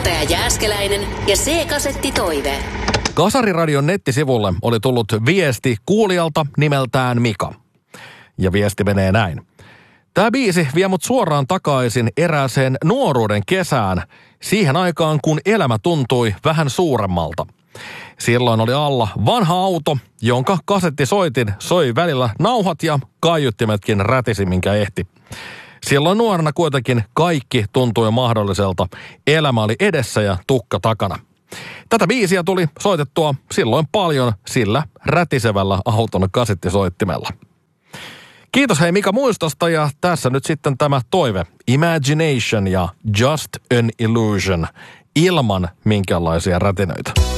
Tuottaja Jääskeläinen ja C-kasetti Toive. Kasariradion nettisivulle oli tullut viesti kuulijalta nimeltään Mika. Ja viesti menee näin. Tämä biisi vie mut suoraan takaisin erääseen nuoruuden kesään, siihen aikaan kun elämä tuntui vähän suuremmalta. Silloin oli alla vanha auto, jonka kasettisoitin soi välillä nauhat ja kaiuttimetkin rätisi minkä ehti. Silloin nuorena kuitenkin kaikki tuntui mahdolliselta. Elämä oli edessä ja tukka takana. Tätä biisiä tuli soitettua silloin paljon sillä rätisevällä auton kasettisoittimella. Kiitos hei Mika muistosta ja tässä nyt sitten tämä toive. Imagination ja Just an Illusion ilman minkäänlaisia rätinöitä.